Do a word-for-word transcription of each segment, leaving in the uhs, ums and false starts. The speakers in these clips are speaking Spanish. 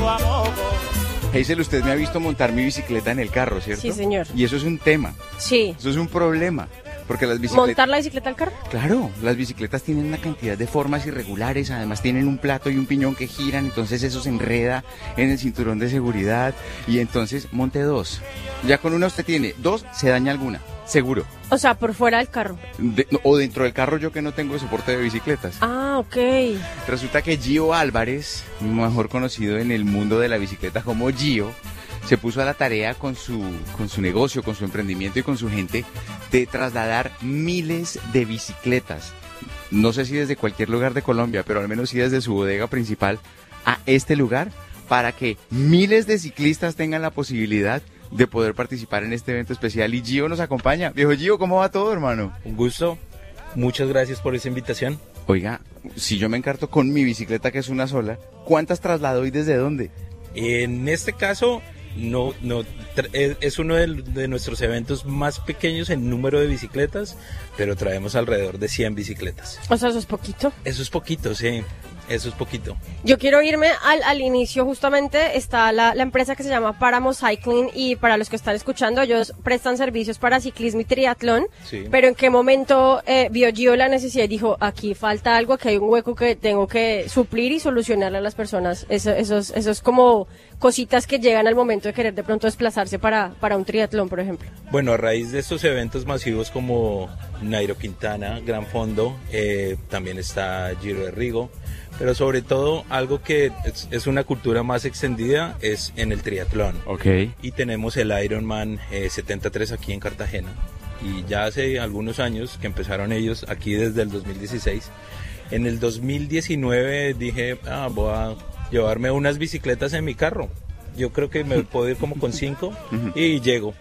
Hazel, usted me ha visto montar mi bicicleta en el carro, ¿cierto? Sí, señor. Y eso es un tema. Sí. Eso es un problema. Porque las bicicletas... ¿Montar la bicicleta al carro? Claro, las bicicletas tienen una cantidad de formas irregulares, además tienen un plato y un piñón que giran, entonces eso se enreda en el cinturón de seguridad y entonces monte dos. Ya con una usted tiene, dos se daña alguna, seguro. O sea, por fuera del carro. De, no, o dentro del carro yo que no tengo soporte de bicicletas. Ah, ok. Resulta que Gio Álvarez, mejor conocido en el mundo de la bicicleta como Gio, se puso a la tarea con su, con su negocio, con su emprendimiento y con su gente de trasladar miles de bicicletas, no sé si desde cualquier lugar de Colombia, pero al menos sí desde su bodega principal a este lugar para que miles de ciclistas tengan la posibilidad de poder participar en este evento especial. Y Gio nos acompaña. Viejo Gio, ¿cómo va todo, hermano? Un gusto, muchas gracias por esa invitación. Oiga, si yo me encarto con mi bicicleta que es una sola, ¿cuántas traslado y desde dónde? En este caso... No, no, es uno de, de nuestros eventos más pequeños en número de bicicletas, pero traemos alrededor de cien bicicletas. O sea, eso es poquito. Eso es poquito, sí, eso es poquito. Yo quiero irme al, al inicio, justamente está la, la empresa que se llama Páramo Cycling y para los que están escuchando, ellos prestan servicios para ciclismo y triatlón, sí. Pero ¿en qué momento eh, vio Gio la necesidad y dijo, aquí falta algo, aquí hay un hueco que tengo que suplir y solucionarle a las personas? Eso, esos, eso es como... cositas que llegan al momento de querer de pronto desplazarse para, para un triatlón, por ejemplo. Bueno, a raíz de estos eventos masivos como Nairo Quintana, Gran Fondo, eh, también está Giro de Rigo, pero sobre todo algo que es, es una cultura más extendida es en el triatlón. Okay. Y tenemos el Ironman eh, setenta y tres aquí en Cartagena. Y ya hace algunos años que empezaron ellos aquí desde el dos mil dieciséis. En el dos mil diecinueve dije, ah, voy a llevarme unas bicicletas en mi carro. Yo creo que me puedo ir como con cinco y llego.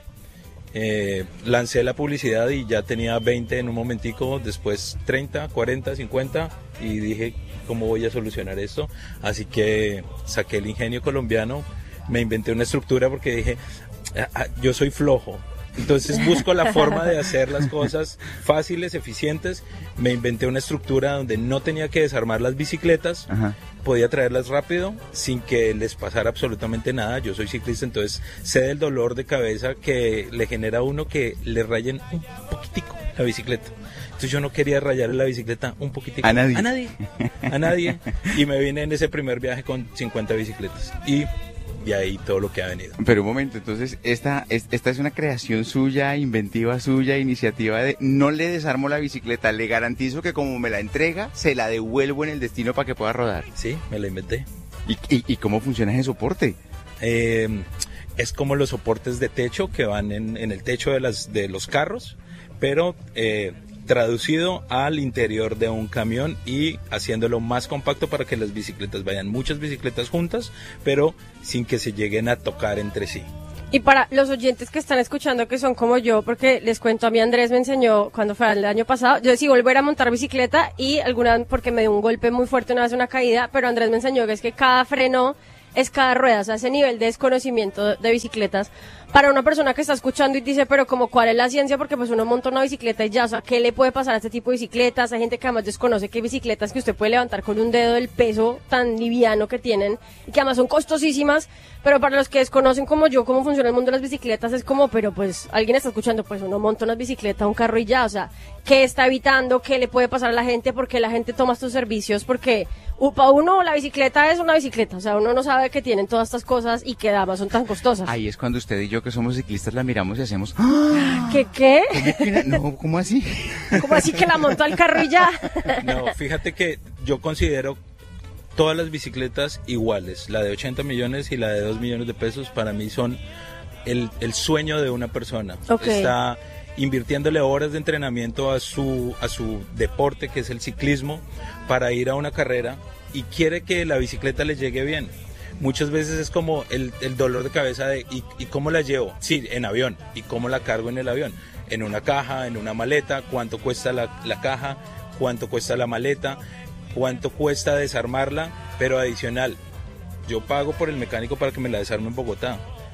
Eh, lancé la publicidad y ya tenía veinte en un momentico, después treinta, cuarenta, cincuenta y dije, ¿cómo voy a solucionar esto? Así que saqué el ingenio colombiano, me inventé una estructura porque dije, ah, ah, yo soy flojo. Entonces busco la forma de hacer las cosas fáciles, eficientes. Me inventé una estructura donde no tenía que desarmar las bicicletas. Ajá. Podía traerlas rápido sin que les pasara absolutamente nada. Yo soy ciclista, entonces sé del dolor de cabeza que le genera a uno que le rayen un poquitico la bicicleta. Entonces yo no quería rayarle la bicicleta un poquitico. A nadie. A nadie. A nadie. Y me vine en ese primer viaje con cincuenta bicicletas. Y... y ahí todo lo que ha venido. Pero un momento, entonces esta, esta es una creación suya, inventiva suya, iniciativa de no le desarmo la bicicleta, le garantizo que como me la entrega, se la devuelvo en el destino para que pueda rodar. Sí, me la inventé. ¿Y, y, y cómo funciona ese soporte? Eh, es como los soportes de techo que van en, en el techo de, las, de los carros, pero... Eh, traducido al interior de un camión y haciéndolo más compacto para que las bicicletas vayan muchas bicicletas juntas, pero sin que se lleguen a tocar entre sí. Y para los oyentes que están escuchando que son como yo, porque les cuento, a mí Andrés me enseñó cuando fue el año pasado, yo decidí volver a montar bicicleta y alguna, porque me dio un golpe muy fuerte una vez, una caída, pero Andrés me enseñó que es que cada freno es cada rueda, o sea, ese nivel de desconocimiento de bicicletas para una persona que está escuchando y dice, pero como cuál es la ciencia, porque pues uno monta una bicicleta y ya, o sea, ¿qué le puede pasar a este tipo de bicicletas? Hay gente que además desconoce que hay bicicletas que usted puede levantar con un dedo el peso tan liviano que tienen y que además son costosísimas, pero para los que desconocen como yo cómo funciona el mundo de las bicicletas es como, pero pues alguien está escuchando, pues uno monta una bicicleta, un carro y ya, o sea, ¿qué está evitando? ¿Qué le puede pasar a la gente? ¿Por qué la gente toma estos servicios? Porque uh, para uno la bicicleta es una bicicleta, o sea, uno no sabe que tienen todas estas cosas y que además son tan costosas. Ahí es cuando usted y yo que somos ciclistas la miramos y hacemos ¡ah! ¿Qué qué? No, ¿cómo así? ¿Cómo así que la montó al carro y ya? No, fíjate que yo considero todas las bicicletas iguales, la de ochenta millones y la de dos millones de pesos para mí son el, el sueño de una persona. Okay. Está invirtiéndole horas de entrenamiento a su, a su deporte, que es el ciclismo, para ir a una carrera y quiere que la bicicleta le llegue bien. Muchas veces es como el, el dolor de cabeza de ¿y, ¿y cómo la llevo? Sí, en avión. ¿Y cómo la cargo en el avión? En una caja, en una maleta. ¿Cuánto cuesta la, la caja? ¿Cuánto cuesta la maleta? ¿Cuánto cuesta desarmarla? Pero adicional, yo pago por el mecánico para que me la desarme en Bogotá.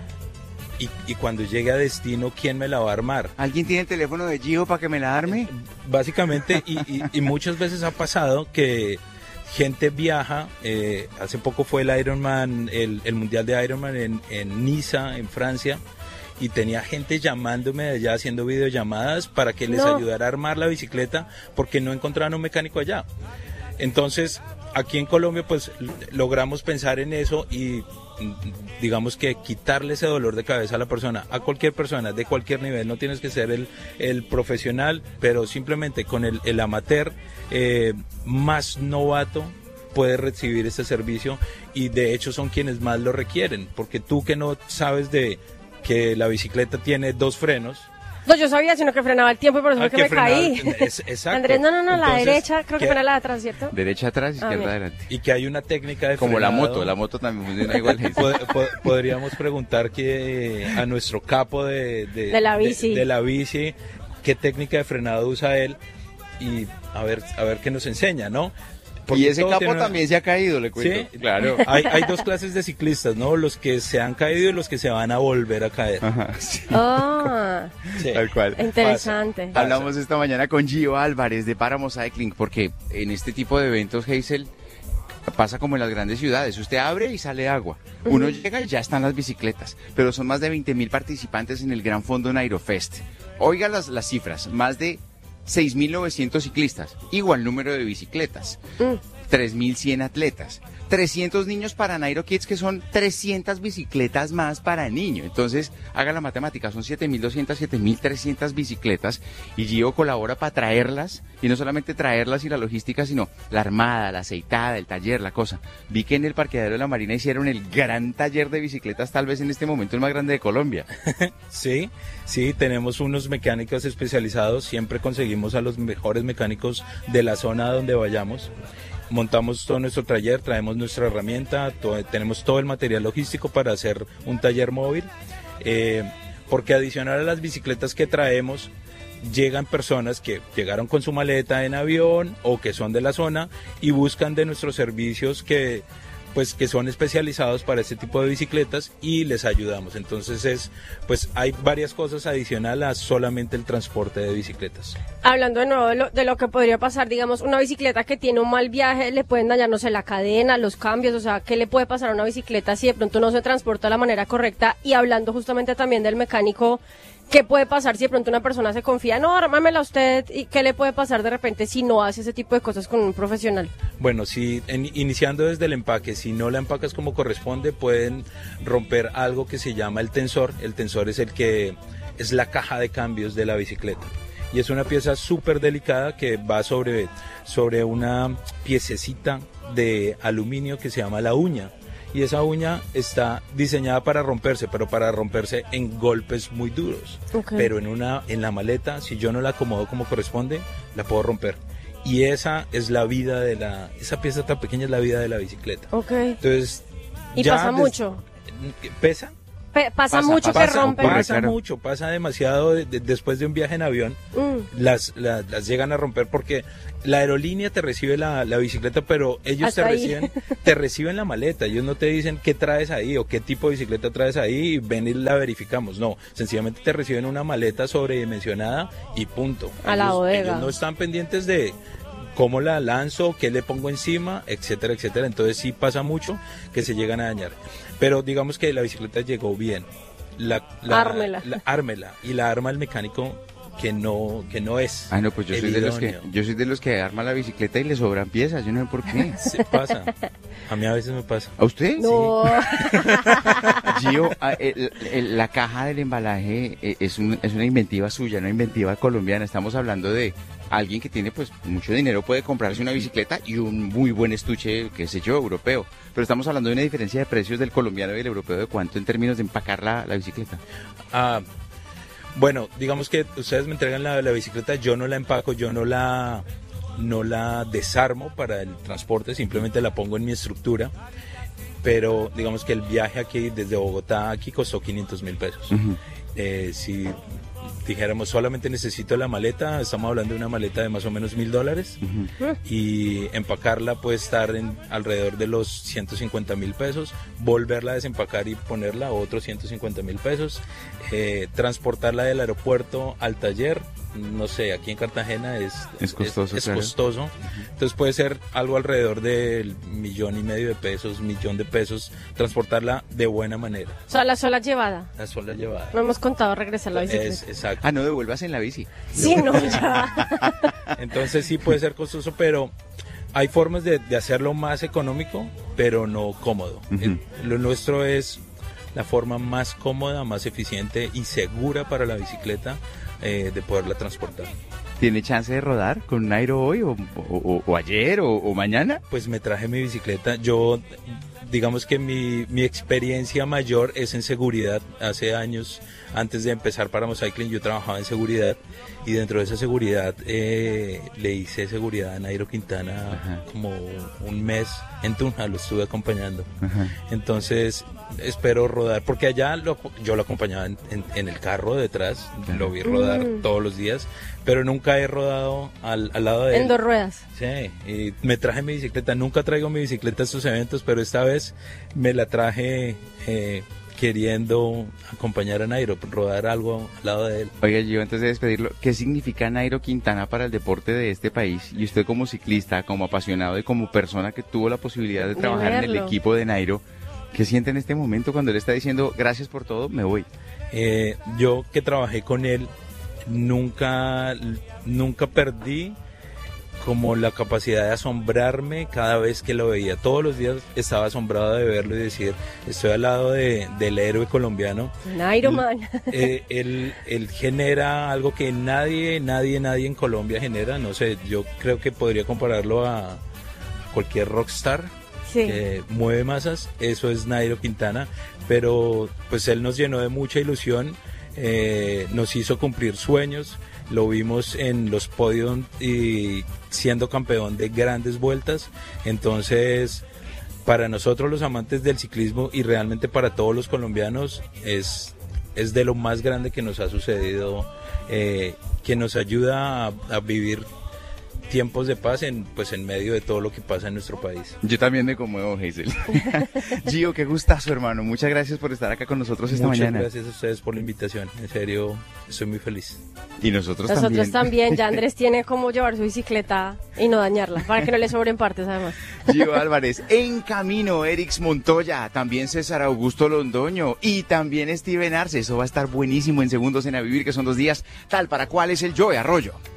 Y, y cuando llegue a destino, ¿quién me la va a armar? ¿Alguien tiene el teléfono de Gio para que me la arme? Básicamente, y, y, y muchas veces ha pasado que gente viaja, eh, hace poco fue el Ironman, el, el Mundial de Ironman en, en Niza, en Francia, y tenía gente llamándome de allá, haciendo videollamadas para que les No. ayudara a armar la bicicleta, porque no encontraban un mecánico allá. Entonces, aquí en Colombia, pues, logramos pensar en eso y, digamos que quitarle ese dolor de cabeza a la persona, a cualquier persona, de cualquier nivel. No tienes que ser el, el profesional, pero simplemente con el, el amateur eh, más novato puede recibir este servicio, y de hecho son quienes más lo requieren, porque tú que no sabes de que la bicicleta tiene dos frenos. No, yo sabía, sino que frenaba el tiempo y por eso Ah, fue que, que me frenaba- caí. es- exacto. Andrés, no, no, no, la Entonces, derecha, creo que que- fue la de atrás, ¿cierto? Derecha atrás, izquierda bien. adelante. Y que hay una técnica de Como la frenado. moto, la moto también funciona igual. Pod- pod- podríamos preguntar que a nuestro capo de, De la bici. de, de la bici qué técnica de frenado usa él, y a ver a ver qué nos enseña, ¿no? Porque Y ese todo capo tiene una- también se ha caído, le cuento. Sí, Claro. Hay, hay dos clases de ciclistas, ¿no? Los que se han caído y los que se van a volver a caer. Ajá, sí, Ah, Sí. tal cual. interesante. Pasa. Hablamos esta mañana con Gio Álvarez de Páramo Cycling, porque en este tipo de eventos, Hazel, pasa como en las grandes ciudades. Usted abre y sale agua. Uno llega y ya están las bicicletas. Pero son más de veinte mil participantes en el Gran Fondo Nairofest. Oiga las, las cifras, más de seis mil novecientos ciclistas, igual número de bicicletas, Mm. tres mil cien atletas, trescientos niños para Nairo Kids, que son trescientas bicicletas más para niños. Entonces, haga la matemática, son siete mil doscientas, siete mil trescientas bicicletas, y Gio colabora para traerlas, y no solamente traerlas y la logística, sino la armada, la aceitada, el taller, la cosa. Vi que en el parqueadero de la Marina hicieron el gran taller de bicicletas, tal vez en este momento el más grande de Colombia. Sí, sí, tenemos unos mecánicos especializados, siempre conseguimos a los mejores mecánicos de la zona donde vayamos. Montamos todo nuestro taller, traemos nuestra herramienta, todo- tenemos todo el material logístico para hacer un taller móvil, eh, porque adicional a las bicicletas que traemos, llegan personas que llegaron con su maleta en avión o que son de la zona y buscan de nuestros servicios que pues que son especializados para este tipo de bicicletas, y les ayudamos. Entonces es pues hay varias cosas adicionales a solamente el transporte de bicicletas. Hablando de nuevo de lo, de lo que podría pasar, digamos, una bicicleta que tiene un mal viaje, le pueden dañar, no sé, la cadena, los cambios, o sea, ¿qué le puede pasar a una bicicleta si de pronto no se transporta de la manera correcta? Y hablando justamente también del mecánico, ¿qué puede pasar si de pronto una persona se confía? No, ármamela usted, ¿y qué le puede pasar de repente si no hace ese tipo de cosas con un profesional? Bueno, si en- iniciando desde el empaque, si no la empacas como corresponde, pueden romper algo que se llama el tensor. El tensor es el que es la caja de cambios de la bicicleta. Y es una pieza súper delicada que va sobre, sobre una piececita de aluminio que se llama la uña. Y esa uña está diseñada para romperse, pero para romperse en golpes muy duros. Ok. Pero en una en la maleta, si yo no la acomodo como corresponde, la puedo romper. Y esa es la vida de la, esa pieza tan pequeña es la vida de la bicicleta. Ok. Entonces, ¿Y ya pasa des- mucho? ¿Pesa? Pe- pasa, Pasa, mucho pasa, que rompen. ocurre, Pasa claro. mucho, pasa demasiado de- de- después de un viaje en avión. Mm. Las, las, las llegan a romper porque la aerolínea te recibe la, la bicicleta, pero ellos te Hasta ahí. reciben, te reciben la maleta. Ellos no te dicen qué traes ahí o qué tipo de bicicleta traes ahí y ven y la verificamos. No, sencillamente te reciben una maleta sobredimensionada y punto. A la Ellos- bodega. ellos no están pendientes de cómo la lanzo, qué le pongo encima, etcétera, etcétera. Entonces sí pasa mucho que se llegan a dañar. Pero digamos que la bicicleta llegó bien. La, la, Ármela. la- ármela. Y la arma el mecánico que no, que no es. Ah, no, pues yo el soy de los que idóneo. yo soy de los que arma la bicicleta y le sobran piezas, yo no sé por qué. Se pasa. A mí a veces me pasa. ¿A usted? No. Gio, ah, el- el- la caja del embalaje eh, es, un- es una inventiva suya, una inventiva colombiana. Estamos hablando de alguien que tiene pues mucho dinero, puede comprarse una bicicleta y un muy buen estuche, qué sé yo, europeo. Pero estamos hablando de una diferencia de precios del colombiano y del europeo, ¿de cuánto en términos de empacar la, la bicicleta? Ah, bueno, digamos que ustedes me entregan la, la bicicleta, yo no la empaco, yo no la, no la desarmo para el transporte, simplemente la pongo en mi estructura. Pero digamos que el viaje aquí desde Bogotá aquí costó quinientos mil pesos. Ujú. Eh, si dijéramos solamente necesito la maleta, estamos hablando de una maleta de más o menos mil dólares. Ujú. Y empacarla puede estar en alrededor de los ciento cincuenta mil pesos, volverla a desempacar y ponerla otros ciento cincuenta mil pesos, eh, transportarla del aeropuerto al taller no sé, aquí en Cartagena es, es costoso. Es, es claro. costoso. Uh-huh. Entonces puede ser algo alrededor del millón y medio de pesos, millón de pesos, transportarla de buena manera. O sea, la sola llevada. La sola llevada. No hemos contado regresar la bicicleta. Es, exacto. Ah, no devuelvas en la bici. Sí, no, ya. Entonces sí puede ser costoso, pero hay formas de, de hacerlo más económico, pero no cómodo. Uh-huh. El, lo nuestro es la forma más cómoda, más eficiente y segura para la bicicleta eh, de poderla transportar. ¿Tiene chance de rodar con Nairo hoy o, o, o ayer o, o mañana? Pues me traje mi bicicleta. Yo, digamos que mi, mi experiencia mayor es en seguridad. Hace años, antes de empezar Páramo Cycling, yo trabajaba en seguridad y dentro de esa seguridad eh, le hice seguridad a Nairo Quintana. Ajá. Como un mes en Tunja, lo estuve acompañando. Ajá. Entonces espero rodar, porque allá lo, yo lo acompañaba en, en, en el carro detrás, ajá, lo vi rodar mm. todos los días, pero nunca he rodado al, al lado de él. En dos ruedas. Sí, y me traje mi bicicleta, nunca traigo mi bicicleta a estos eventos, pero esta vez me la traje eh, queriendo acompañar a Nairo, rodar algo al lado de él. Oiga, Gio, antes de despedirlo, ¿qué significa Nairo Quintana para el deporte de este país? Y usted como ciclista, como apasionado y como persona que tuvo la posibilidad de trabajar de en el equipo de Nairo, ¿qué siente en este momento cuando él está diciendo gracias por todo, me voy? Eh, yo que trabajé con él, nunca, nunca perdí como la capacidad de asombrarme cada vez que lo veía. Todos los días estaba asombrado de verlo y decir, estoy al lado de, del héroe colombiano. Nairo Man. Eh, él, él genera algo que nadie, nadie, nadie en Colombia genera. No sé, yo creo que podría compararlo a cualquier rockstar. Sí. Que mueve masas, eso es Nairo Quintana, pero pues él nos llenó de mucha ilusión, eh, nos hizo cumplir sueños, lo vimos en los podios y siendo campeón de grandes vueltas. Entonces para nosotros los amantes del ciclismo y realmente para todos los colombianos es, es de lo más grande que nos ha sucedido, eh, que nos ayuda a, a vivir tiempos de paz en pues en medio de todo lo que pasa en nuestro país. Yo también me conmuevo, Hazel. Gio, qué gustazo, hermano. Muchas gracias por estar acá con nosotros esta Muchas mañana. Muchas gracias a ustedes por la invitación. En serio, estoy muy feliz. Y nosotros, nosotros también. Nosotros también. Ya Andrés tiene cómo llevar su bicicleta y no dañarla, para que no le sobren partes, además. Gio Álvarez, en camino, Erix Montoya, también César Augusto Londoño y también Steven Arce. Eso va a estar buenísimo en Segundos en A Vivir, que son dos días tal para cual es el Joe Arroyo.